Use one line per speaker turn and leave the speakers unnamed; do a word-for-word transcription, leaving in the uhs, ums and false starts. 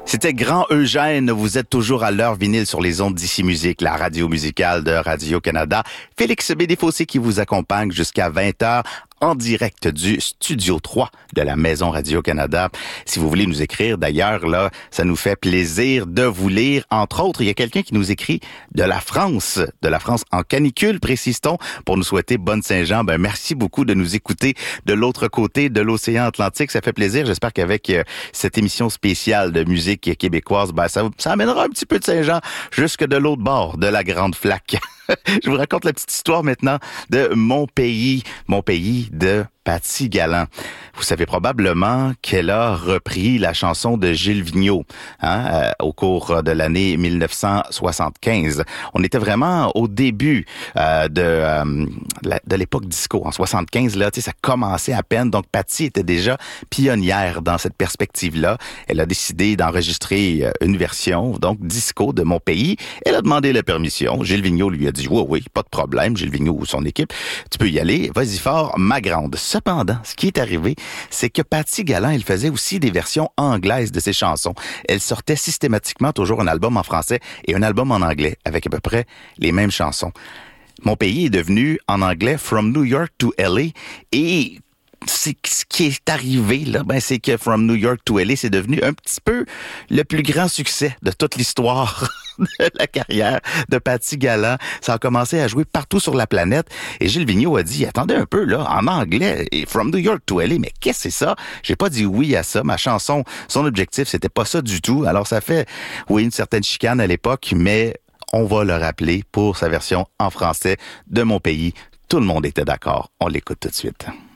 C'était Grand Eugène. Vous êtes toujours à l'heure vinyle sur les ondes d'Ici Musique, la radio musicale de Radio-Canada. Félix Bédéfossé qui vous accompagne jusqu'à vingt heures en direct du Studio trois de la Maison Radio-Canada. Si vous voulez nous écrire, d'ailleurs, là, ça nous fait plaisir de vous lire. Entre autres, il y a quelqu'un qui nous écrit de la France, de la France en canicule, précise-t-on, pour nous souhaiter bonne Saint-Jean. Ben, merci beaucoup de nous écouter de l'autre côté de l'océan Atlantique. Ça fait plaisir. J'espère qu'avec euh, cette émission spéciale de musique québécoise, ben, ça, ça amènera un petit peu de Saint-Jean jusque de l'autre bord de la Grande Flaque. Je vous raconte la petite histoire maintenant de Mon pays, Mon pays de Paty Galland. Vous savez probablement qu'elle a repris la chanson de Gilles Vigneault hein, euh, au cours de l'année mille neuf cent soixante-quinze. On était vraiment au début euh, de, euh, de l'époque disco. En soixante-quinze, là, tu sais, ça commençait à peine. Donc, Paty était déjà pionnière dans cette perspective-là. Elle a décidé d'enregistrer une version, donc disco de Mon pays. Elle a demandé la permission. Gilles Vigneault lui a dit, oui, oui, pas de problème. Gilles Vigneault ou son équipe, tu peux y aller. Vas-y fort, ma grande. Cependant, ce qui est arrivé, c'est que Paty Galland, elle faisait aussi des versions anglaises de ses chansons. Elle sortait systématiquement toujours un album en français et un album en anglais, avec à peu près les mêmes chansons. Mon pays est devenu, en anglais, From New York to L A, et c'est ce qui est arrivé, là, ben, c'est que From New York to L A, c'est devenu un petit peu le plus grand succès de toute l'histoire de la carrière de Paty Galland. Ça a commencé à jouer partout sur la planète. Et Gilles Vigneault a dit, attendez un peu, là, en anglais, et From New York to L A, mais qu'est-ce que c'est ça? J'ai pas dit oui à ça. Ma chanson, son objectif, c'était pas ça du tout. Alors, ça fait, oui, une certaine chicane à l'époque, mais on va le rappeler pour sa version en français de Mon pays. Tout le monde était d'accord. On l'écoute tout de suite.